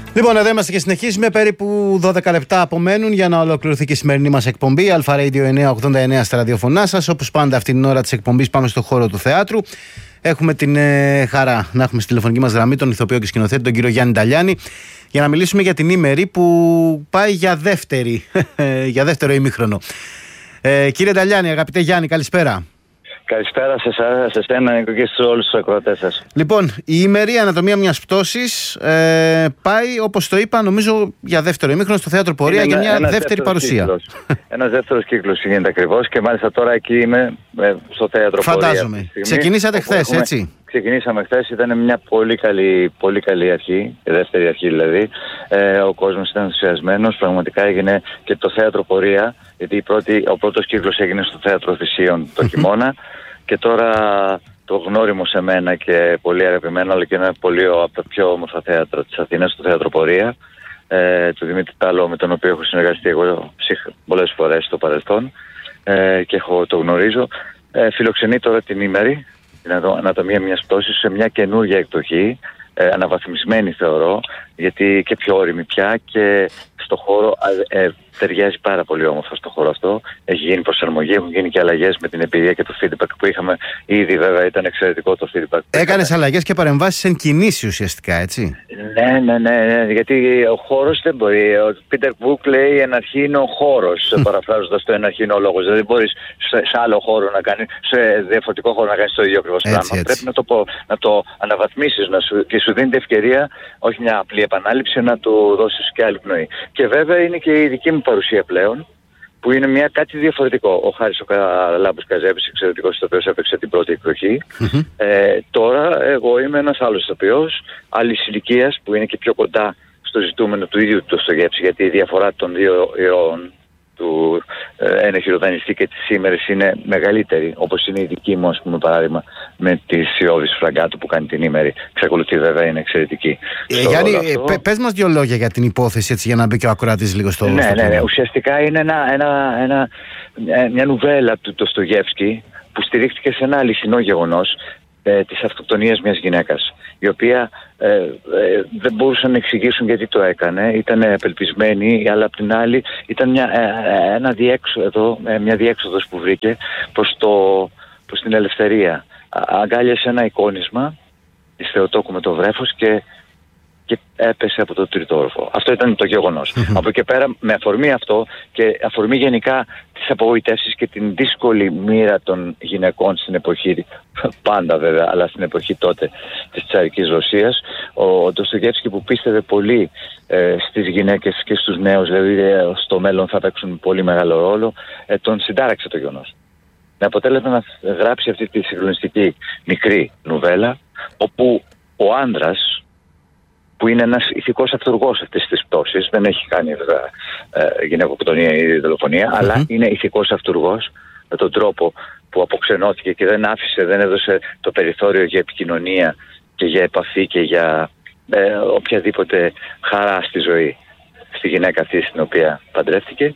Λοιπόν, εδώ είμαστε και συνεχίζουμε. Περίπου 12 λεπτά απομένουν για να ολοκληρωθεί και η σημερινή μας εκπομπή. Αλφα Radio 989 στα ραδιοφωνά σας. Όπως πάντα, αυτή την ώρα της εκπομπής πάμε στο χώρο του θεάτρου. Έχουμε την χαρά να έχουμε στη τηλεφωνική μας γραμμή τον ηθοποιό και σκηνοθέτη, τον κύριο Γιάννη Νταλιάνη, για να μιλήσουμε για την Ήμερη που πάει για δεύτερο ημίχρονο. Κύριε Νταλιάνη, αγαπητέ Γιάννη, καλησπέρα. Καλησπέρα σε εσένα και σε όλους τους ακροατές σας. Λοιπόν, η Ήμερη, ανατομία μιας πτώσης, πάει, όπως το είπα, νομίζω για δεύτερο ημίχρονο στο θέατρο Πορεία για μια δεύτερη παρουσία. Ένας δεύτερος κύκλος γίνεται ακριβώς και μάλιστα τώρα εκεί είμαι στο θέατρο Πορεία. Φαντάζομαι. Ξεκινήσατε χθες, έτσι. Ξεκινήσαμε χθες, ήταν μια πολύ καλή αρχή, η δεύτερη αρχή δηλαδή. Ο κόσμος ήταν ενθουσιασμένος, πραγματικά έγινε και το θέατρο Πορεία, γιατί ο πρώτος κύκλος έγινε στο θέατρο Θησίων το χειμώνα και τώρα το γνώριμο σε μένα και πολύ αγαπημένο, αλλά και ένα πολύ από τα πιο όμορφα θέατρα της Αθήνας, το θέατρο Πορεία, του Δημήτρη Τάλο, με τον οποίο έχω συνεργαστεί εγώ πολλές φορές στο παρελθόν και το γνωρίζω. Φιλοξενεί τώρα την Ήμερη, την ανατομία μιας πτώσης, σε μια καινούργια εκδοχή, αναβαθμισμένη θεωρώ, γιατί και πιο όρημη πια και στο χώρο ταιριάζει πάρα πολύ όμορφα στο χώρο αυτό. Έχει γίνει προσαρμογή, έχουν γίνει και αλλαγές με την εμπειρία και το feedback που είχαμε ήδη. Βέβαια ήταν εξαιρετικό το feedback. Έκανες αλλαγές και παρεμβάσεις εν κινήσει ουσιαστικά, έτσι. Ναι, γιατί ο χώρος δεν μπορεί. Ο Πίτερ Μπουκ λέει εν αρχή είναι ο χώρος, παραφράζοντας το εν αρχή είναι ο λόγος. Δηλαδή δεν μπορείς σε άλλο χώρο να κάνεις, σε διαφορετικό χώρο να κάνεις το ίδιο ακριβώς πράγμα. Πρέπει να το αναβαθμίσεις και σου δίνει την ευκαιρία, όχι μια απλή επανάληψη, να του δώσεις και άλλη πνοή. Και βέβαια είναι και η δική μου παρουσία πλέον, που είναι κάτι διαφορετικό. Ο Χάρης ο Λάμπος Καζέπης, εξαιρετικός ηθοποιός, έπαιξε την πρώτη εκδοχή. Τώρα εγώ είμαι ένας άλλος ηθοποιός, άλλης ηλικίας, που είναι και πιο κοντά στο ζητούμενο του ίδιου του Ντοστογεύσκη, γιατί η διαφορά των δύο ιών, του ένα χειροδανιστή και της Ήμερης, είναι μεγαλύτερη, όπως είναι η δική μου, ας πούμε, παράδειγμα, με τη Σιώδης Φραγκάτου που κάνει την Ήμερη. Ξεκολουθεί βέβαια, είναι εξαιρετική. Γιάννη, πες μας δύο λόγια για την υπόθεση, έτσι, για να μπει και ο ακροατής λίγο στο... Ναι. Ουσιαστικά είναι μια νουβέλα του Ντοστογεύσκη που στηρίχθηκε σε ένα αληθινό γεγονός της αυτοκτονίας μιας γυναίκας, η οποία δεν μπορούσαν να εξηγήσουν γιατί το έκανε. Ήταν απελπισμένη, αλλά απ' την άλλη ήταν μια διέξοδος που βρήκε προς την ελευθερία. Αγκάλιασε ένα εικόνισμα της Θεοτόκου με το βρέφος και έπεσε από το τρίτο όροφο. Αυτό ήταν το γεγονός. Από εκεί πέρα, με αφορμή αυτό και αφορμή γενικά τις απογοητεύσεις και την δύσκολη μοίρα των γυναικών στην εποχή, πάντα βέβαια, αλλά στην εποχή τότε της τσαρικής Ρωσίας, ο Ντοστογεύσκη, που πίστευε πολύ στις γυναίκες και στους νέους, δηλαδή στο μέλλον θα παίξουν πολύ μεγάλο ρόλο, τον συντάραξε το γεγονός. Με αποτέλεσμα να γράψει αυτή τη συγκλονιστική μικρή νουβέλα, όπου ο άνδρας, που είναι ένας ηθικός αυτούργος αυτής της πτώσης, δεν έχει κάνει γυναικοκτονία ή δολοφονία, αλλά είναι ηθικός αυτούργος με τον τρόπο που αποξενώθηκε και δεν έδωσε το περιθώριο για επικοινωνία και για επαφή και για οποιαδήποτε χαρά στη ζωή στη γυναίκα αυτή στην οποία παντρεύτηκε.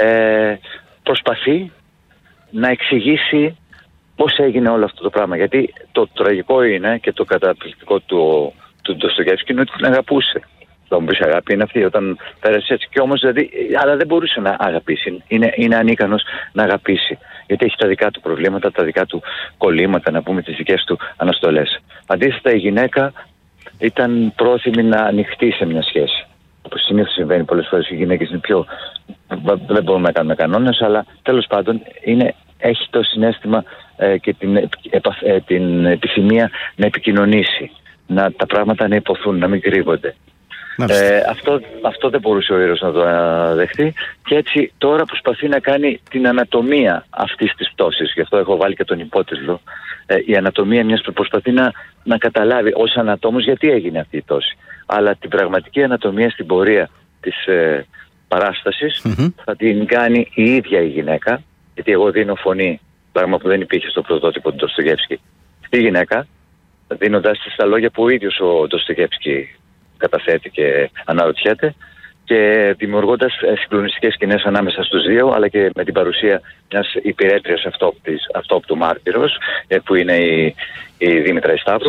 Προσπαθεί να εξηγήσει πώς έγινε όλο αυτό το πράγμα, γιατί το τραγικό είναι και το καταπληκτικό του Ντοστογεύσκη είναι ότι την αγαπούσε. Θα μου πεις, αγάπη είναι αυτή όταν πέρασε έτσι, και όμως δηλαδή, αλλά δεν μπορούσε να αγαπήσει. Είναι ανίκανος να αγαπήσει, γιατί έχει τα δικά του προβλήματα, τα δικά του κολλήματα, να πούμε, τις δικές του αναστολές. Αντίθετα, η γυναίκα ήταν πρόθυμη να ανοιχτεί σε μια σχέση. Όπως συνήθως συμβαίνει πολλές φορές, οι γυναίκες είναι πιο... δεν μπορούμε να κάνουμε κανόνες, αλλά τέλος πάντων έχει το συναίσθημα και την επιθυμία να επικοινωνήσει, τα πράγματα να υποθούν, να μην κρύβονται. Αυτό δεν μπορούσε ο ήρωας να το δεχτεί, και έτσι τώρα προσπαθεί να κάνει την ανατομία αυτής της πτώσης. Γι' αυτό έχω βάλει και τον υπότιτλο, η ανατομία μιας που προσπαθεί να καταλάβει ως ανατόμος γιατί έγινε αυτή η πτώση. Αλλά την πραγματική ανατομία στην πορεία της παράστασης θα την κάνει η ίδια η γυναίκα, γιατί εγώ δίνω φωνή, πράγμα που δεν υπήρχε στο πρωτότυπο του Ντοστογεύσκη, στη γυναίκα, δίνοντας της τα λόγια που ο ίδιος ο Ντοστογεύσκη καταθέτει και αναρωτιέται, και δημιουργώντας συγκλονιστικές σκηνές ανάμεσα στους δύο, αλλά και με την παρουσία μιας υπηρέτριας αυτόπτου μάρτυρος, που είναι η Δήμητρα Σταύρου,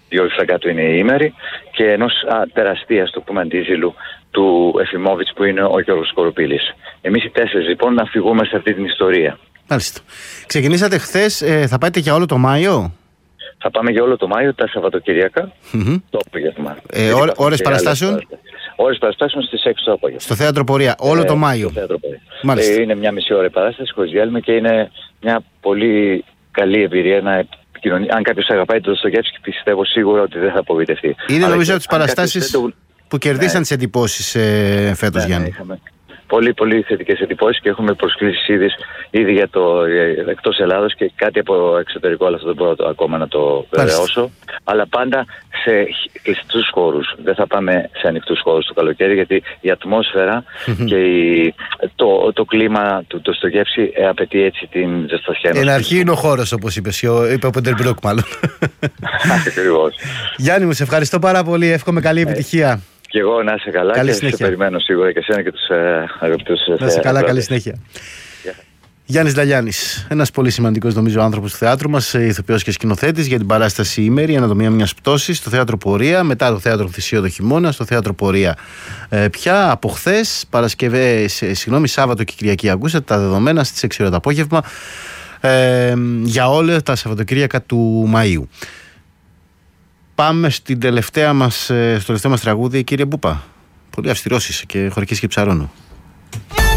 Γιώργου Φραγκάτου είναι η ήμερη, και ενός τεραστίας, το πούμε, αντίζηλου του Εφημόβιτς που είναι ο Γιώργος Σκοροπίλης. Εμείς οι 4 λοιπόν να φυγούμε σε αυτή την ιστορία. Μάλιστα. Ξεκινήσατε χθες, θα πάτε για όλο το Μάιο? Θα πάμε για όλο το Μάιο, τα Σαββατοκυριακά, το απόγευμα. Ώρες παραστάσεων? Ώρες παραστάσεων στις 6 το απόγευμα. Στο Θέατρο Πορεία, όλο το Μάιο. Μάλιστα. Είναι μια μισή ώρα η παράσταση χωρίς διάλειμμα και είναι μια πολύ καλή εμπειρία να επικοινωνεί. Αν κάποιος αγαπάει τον Ντοστογιέφσκι, πιστεύω σίγουρα ότι δεν θα απογοητευτεί. Είναι νομίζω από τις παραστάσεις που κερδίσαν τις εντυπώσεις φέτος, Γιάννη. Πολύ πολύ θετικές εντυπώσεις και έχουμε προσκλήσεις ήδη για το εκτός Ελλάδος και κάτι από εξωτερικό, αλλά αυτό δεν μπορώ ακόμα να το βεβαιώσω. Αλλά πάντα σε κλειστούς χώρους. Δεν θα πάμε σε ανοιχτούς χώρους το καλοκαίρι, γιατί η ατμόσφαιρα και το κλίμα του Ντοστογιέφσκι απαιτεί έτσι την ζεστασιά. Εν αρχή είναι ο χώρος, όπως είπε ο Ποντερμπρόκ, μάλλον. Ακριβώς. Γιάννη μου, σε ευχαριστώ πάρα πολύ. Εύχομαι καλή επιτυχία. Και εγώ να είσαι καλά. Καλή και συνέχεια. σε περιμένω σίγουρα και εσένα και τους αγαπητούς. Να είσαι καλά, καλή συνέχεια. Γιάννης Νταλιάνης, ένας πολύ σημαντικός νομίζω άνθρωπος του θεάτρου μας, ηθοποιός και σκηνοθέτης, για την παράσταση Ήμερη, η ανατομία μιας πτώσης, στο Θέατρο Πορεία, μετά το Θέατρο Θησίο το χειμώνα, στο Θέατρο Πορεία. Πια από χθες, Σάββατο και Κυριακή, ακούσατε τα δεδομένα στις 6 ώρα το απόγευμα, για όλα τα Σαββατοκύριακα του Μαΐου. Πάμε στο τελευταίο μας τραγούδι, κύριε Μπούπα. Πολύ αυστηρός είσαι και χωρικής και ψαρώνω.